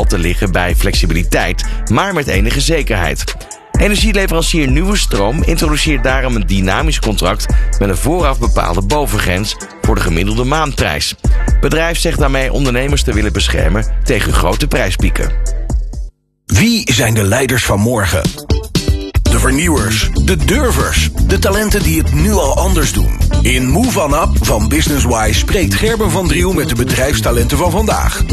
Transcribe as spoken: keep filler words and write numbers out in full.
te liggen bij flexibiliteit, maar met enige zekerheid. Energieleverancier Nieuwe Stroom introduceert daarom een dynamisch contract met een vooraf bepaalde bovengrens voor de gemiddelde maandprijs. Het bedrijf zegt daarmee ondernemers te willen beschermen tegen grote prijspieken. Wie zijn de leiders van morgen? De vernieuwers, de durvers, de talenten die het nu al anders doen. In Move On Up van Businesswise spreekt Gerben van Driel met de bedrijfstalenten van vandaag.